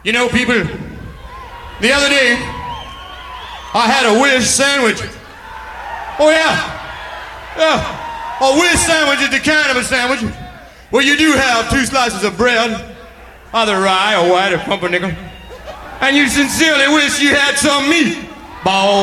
You know, people, the other day, I had a Wish sandwich. Oh, yeah. Yeah. A Wish sandwich is the kind of a sandwich where you do have 2 slices of bread, either rye or white or pumpernickel, and you sincerely wish you had some meat. Ball.